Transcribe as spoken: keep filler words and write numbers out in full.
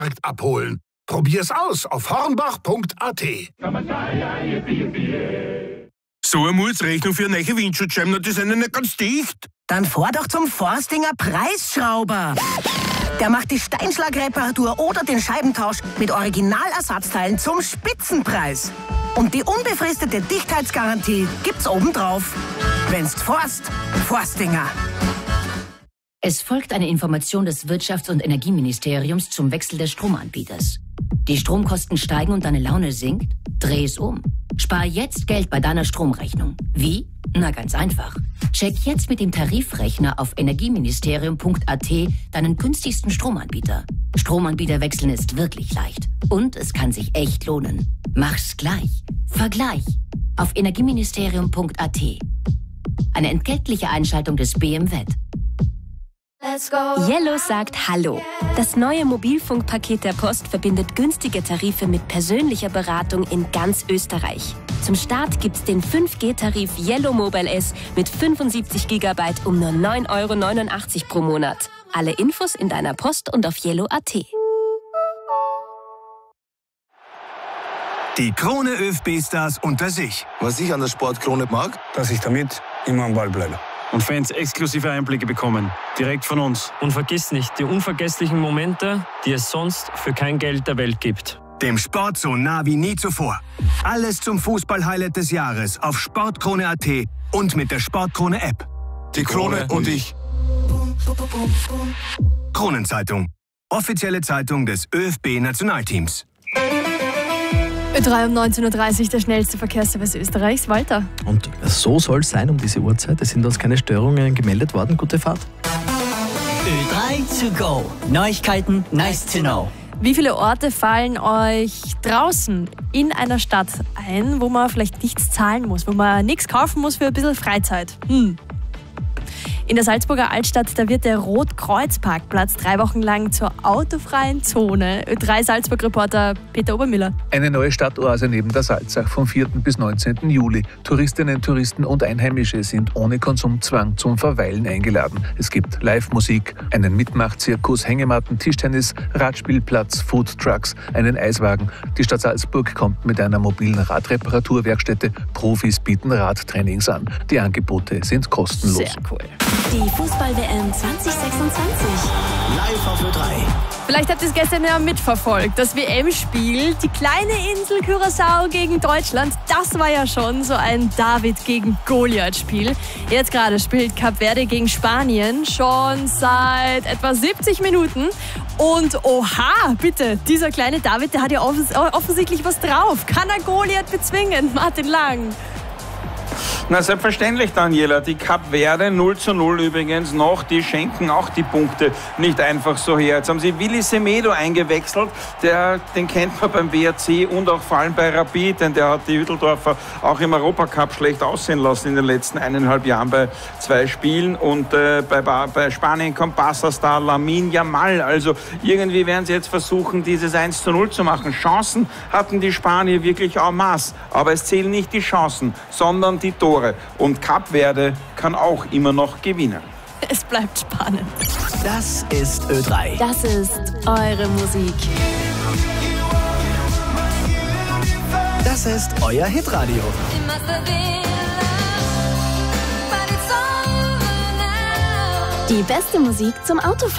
direkt abholen. Probier's aus auf hornbach punkt a t. So eine Mutsrechnung für eine neue Windschutzscheiben, die sind ja nicht ganz dicht. Dann fahr doch zum Forstinger Preisschrauber. Der macht die Steinschlagreparatur oder den Scheibentausch mit Originalersatzteilen zum Spitzenpreis. Und die unbefristete Dichtheitsgarantie gibt's obendrauf. Wenn's forst, Forstinger. Es folgt eine Information des Wirtschafts- und Energieministeriums zum Wechsel des Stromanbieters. Die Stromkosten steigen und deine Laune sinkt? Dreh es um. Spar jetzt Geld bei deiner Stromrechnung. Wie? Na, ganz einfach. Check jetzt mit dem Tarifrechner auf energieministerium punkt a t deinen günstigsten Stromanbieter. Stromanbieter wechseln ist wirklich leicht. Und es kann sich echt lohnen. Mach's gleich. Vergleich. Auf energieministerium punkt a t. Eine entgeltliche Einschaltung des B M W. Yellow sagt Hallo. Das neue Mobilfunkpaket der Post verbindet günstige Tarife mit persönlicher Beratung in ganz Österreich. Zum Start gibt's den fünf G Tarif Yellow Mobile S mit fünfundsiebzig Gigabyte um nur neun Euro neunundachtzig pro Monat. Alle Infos in deiner Post und auf yellow punkt a t. Die Krone ÖFB-Stars unter sich. Was ich an der Sportkrone mag, dass ich damit immer am Ball bleibe. Und Fans exklusive Einblicke bekommen, direkt von uns. Und vergiss nicht die unvergesslichen Momente, die es sonst für kein Geld der Welt gibt. Dem Sport so nah wie nie zuvor. Alles zum Fußball-Highlight des Jahres auf sportkrone punkt a t und mit der Sportkrone-App. Die Krone und ich. Kronenzeitung. Offizielle Zeitung des ÖFB-Nationalteams. Ö drei um neunzehn Uhr dreißig, der schnellste Verkehrsservice Österreichs. Walter. Und so soll es sein um diese Uhrzeit. Es sind uns keine Störungen gemeldet worden. Gute Fahrt. Ö drei to go. Neuigkeiten, nice to know. Wie viele Orte fallen euch draußen in einer Stadt ein, wo man vielleicht nichts zahlen muss, wo man nichts kaufen muss für ein bisschen Freizeit? Hm. In der Salzburger Altstadt, da wird der Rotkreuz-Parkplatz drei Wochen lang zur autofreien Zone. Ö drei Salzburg-Reporter Peter Obermüller. Eine neue Stadtoase neben der Salzach vom vierten bis neunzehnten Juli. Touristinnen, Touristen und Einheimische sind ohne Konsumzwang zum Verweilen eingeladen. Es gibt Live-Musik, einen Mitmachzirkus, Hängematten, Tischtennis, Radspielplatz, Foodtrucks, einen Eiswagen. Die Stadt Salzburg kommt mit einer mobilen Radreparaturwerkstätte. Profis bieten Radtrainings an. Die Angebote sind kostenlos. Sehr cool. Die Fußball-W M zwanzig sechsundzwanzig. Live auf Ö drei. Vielleicht habt ihr es gestern ja mitverfolgt. Das W M-Spiel, die kleine Insel Curaçao gegen Deutschland, das war ja schon so ein David gegen Goliath-Spiel. Jetzt gerade spielt Kap Verde gegen Spanien schon seit etwa siebzig Minuten. Und oha, bitte, dieser kleine David, der hat ja offens- offensichtlich was drauf. Kann er Goliath bezwingen? Martin Lang. Na, selbstverständlich, Daniela. Die Kap Verde null zu null übrigens noch, die schenken auch die Punkte nicht einfach so her. Jetzt haben sie Willi Semedo eingewechselt. Der, den kennt man beim W R C und auch vor allem bei Rapid, denn der hat die Hütteldorfer auch im Europacup schlecht aussehen lassen in den letzten eineinhalb Jahren bei zwei Spielen. Und äh, bei, bei Spanien kommt Barca-Star Lamine Yamal. Also irgendwie werden sie jetzt versuchen, dieses eins zu null zu machen. Chancen hatten die Spanier wirklich en masse. Aber es zählen nicht die Chancen, sondern die Tore. Und Kap Verde kann auch immer noch gewinnen. Es bleibt spannend. Das ist Ö drei. Das ist eure Musik. Das ist euer Hitradio. Die beste Musik zum Autofahren.